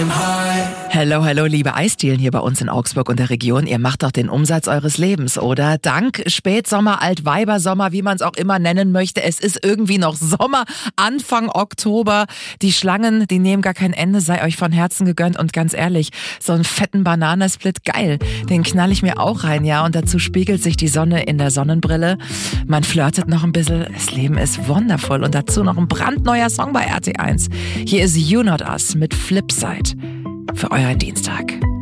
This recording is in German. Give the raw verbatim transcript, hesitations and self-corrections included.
Hello, hello, liebe Eisdielen hier bei uns in Augsburg und der Region. Ihr macht doch den Umsatz eures Lebens, oder? Dank Spätsommer, Altweibersommer, wie man es auch immer nennen möchte. Es ist irgendwie noch Sommer, Anfang Oktober. Die Schlangen, die nehmen gar kein Ende, sei euch von Herzen gegönnt. Und ganz ehrlich, so einen fetten Bananensplit, geil. Den knall ich mir auch rein, ja. Und dazu spiegelt sich die Sonne in der Sonnenbrille. Man flirtet noch ein bisschen. Das Leben ist wundervoll. Und dazu noch ein brandneuer Song bei R T eins. Hier ist You Not Us mit Flipside für euren Dienstag.